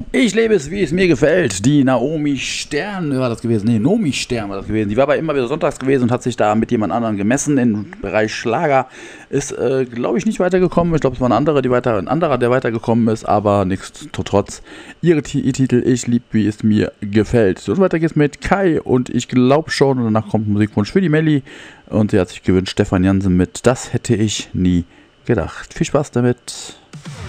Ich lebe es, wie es mir gefällt. Die Naomi Stern war das gewesen. Nee, Nomi Stern war das gewesen. Die war aber immer wieder sonntags gewesen und hat sich da mit jemand anderem gemessen im Bereich Schlager. Ist, glaube ich, nicht weitergekommen. Ich glaube, es war ein anderer, der weitergekommen ist, aber nichtsdestotrotz. Ihr Titel Ich lieb, wie es mir gefällt. So, weiter geht's mit Kai und ich glaube schon. Und danach kommt Musikwunsch für die Melli. Und sie hat sich gewünscht, Stefan Jansen mit Das hätte ich nie gedacht. Viel Spaß damit.